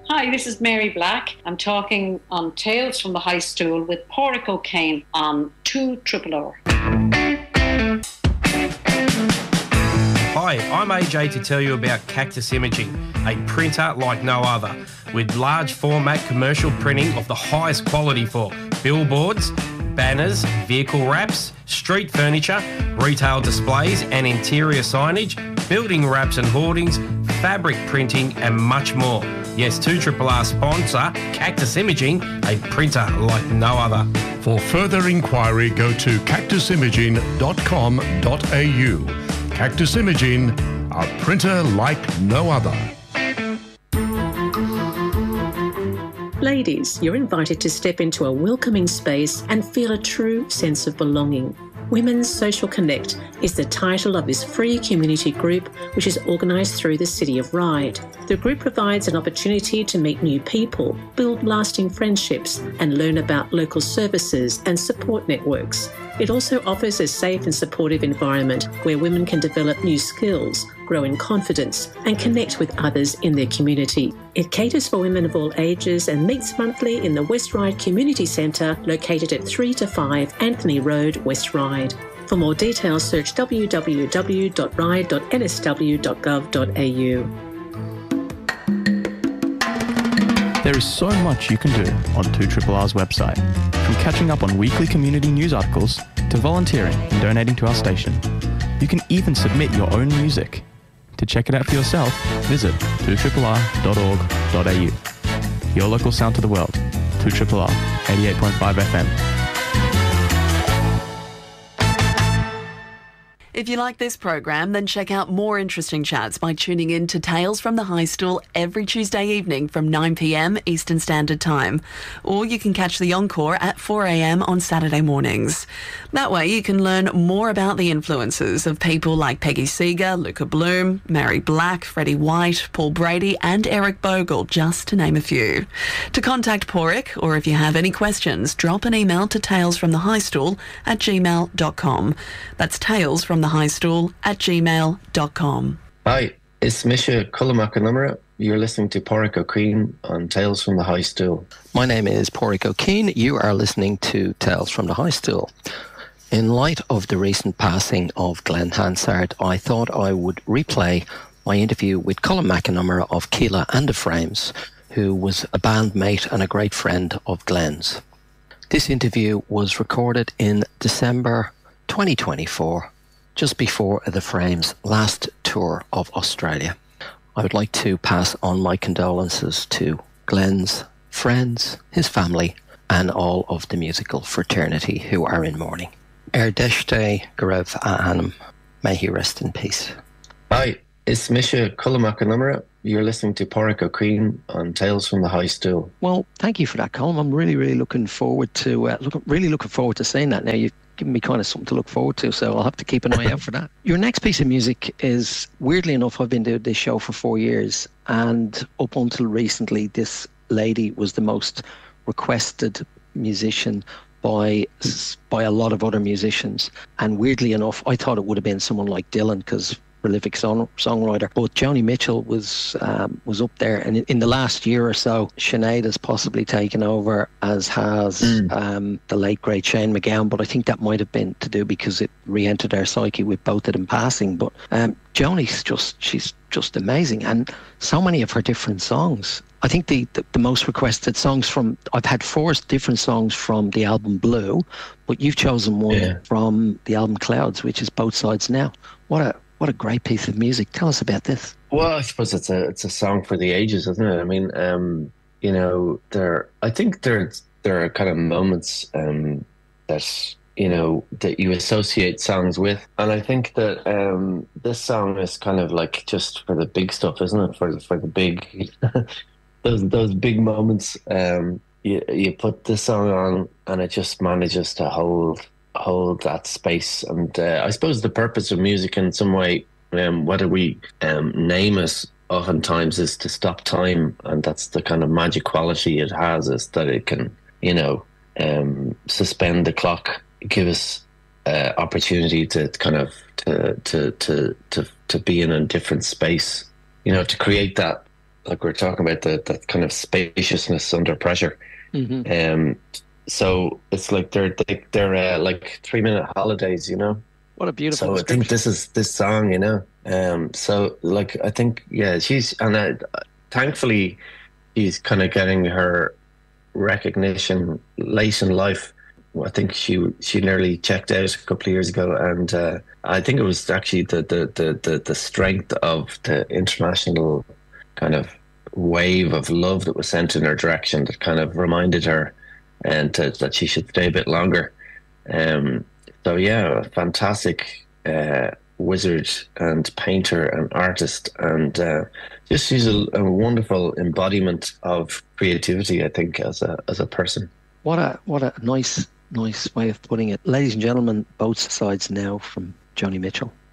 Hi, this is Mary Black. I'm talking on Tales from the High Stool with Pádraig O'Kane on 2RRR. Hi, I'm AJ to tell you about Cactus Imaging, a printer like no other, with large format commercial printing of the highest quality for billboards, banners, vehicle wraps, street furniture, retail displays and interior signage, building wraps and hoardings, fabric printing and much more. Yes, 2RRR sponsor Cactus Imaging, a printer like no other. For further inquiry, go to cactusimaging.com.au. Cactus Imaging, a printer like no other. Ladies, you're invited to step into a welcoming space and feel a true sense of belonging. Women's Social Connect is the title of this free community group, which is organised through the City of Ryde. The group provides an opportunity to meet new people, build lasting friendships, and learn about local services and support networks. It also offers a safe and supportive environment where women can develop new skills, grow in confidence, and connect with others in their community. It caters for women of all ages and meets monthly in the West Ryde Community Centre, located at 3 to 5 Anthony Road, West Ryde. For more details, search www.ryde.nsw.gov.au. There is so much you can do on 2RRR's website, from catching up on weekly community news articles to volunteering and donating to our station. You can even submit your own music. To check it out for yourself, visit 2RRR.org.au. Your local sound to the world. 2RRR 88.5 FM. If you like this program, then check out more interesting chats by tuning in to Tales from the High Stool every Tuesday evening from 9 p.m. Eastern Standard Time. Or you can catch the encore at 4 a.m. on Saturday mornings. That way you can learn more about the influences of people like Peggy Seeger, Luca Bloom, Mary Black, Freddie White, Paul Brady and Eric Bogle, just to name a few. To contact Pádraig, or if you have any questions, drop an email to talesfromthehighstool@gmail.com. That's talesfromthehighstool@gmail.com. Hi, it's Misha Cullamacanumera. You're listening to Pádraig O'Kane on Tales from the High Stool. My name is Pádraig O'Kane. You are listening to Tales from the High Stool. In light of the recent passing of Glenn Hansard, I thought I would replay my interview with Colin McNamara of Keela and the Frames, who was a bandmate and a great friend of Glenn's. This interview was recorded in December 2024, just before the Frames' last tour of Australia. I would like to pass on my condolences to Glenn's friends, his family, and all of the musical fraternity who are in mourning. Erdeshte Garev Anam. May he rest in peace. Hi, it's Misha Cullamacanumera. You're listening to Pádraig O'Kane on Tales from the High Stool. Well, thank you for that, Colm. I'm really looking forward to looking forward to seeing that. Now you've given me kind of something to look forward to, so I'll have to keep an eye out for that. Your next piece of music is, weirdly enough, I've been doing this show for 4 years, and up until recently, this lady was the most requested musician by a lot of other musicians. And weirdly enough, I thought it would have been someone like Dylan, because prolific songwriter, but Joni Mitchell was up there, and in the last year or so, Sinead has possibly taken over, as has the late great Shane MacGowan, but I think that might have been to do because it re-entered our psyche with both of them passing. But Joni's she's just amazing, and so many of her different songs. I think the most requested songs from, I've had 4 different songs from the album Blue, but you've chosen one from the album Clouds, which is Both Sides Now. What a great piece of music. Tell us about this. Well, I suppose it's a song for the ages, isn't it? I mean, I think there are kind of moments that you associate songs with, and I think that this song is kind of like just for the big stuff, isn't it? For the big those big moments. You put this song on, and it just manages to hold that space. And I suppose the purpose of music in some way, whether we name it, oftentimes is to stop time, and that's the kind of magic quality it has, is that it can suspend the clock, give us opportunity to kind of to be in a different space, to create that like we're talking about that kind of spaciousness under pressure. Mm-hmm. So it's like they're like 3-minute holidays, you know. What a beautiful. So I think this is this song, you know. So like I think she's thankfully she's kind of getting her recognition late in life. I think she nearly checked out a couple of years ago, and I think it was actually the strength of the international kind of wave of love that was sent in her direction that kind of reminded her and that she should stay a bit longer. So yeah, a fantastic wizard and painter and artist, and just she's a wonderful embodiment of creativity, I think, as a person. What a nice way of putting it. Ladies and gentlemen, both sides now from Joni Mitchell.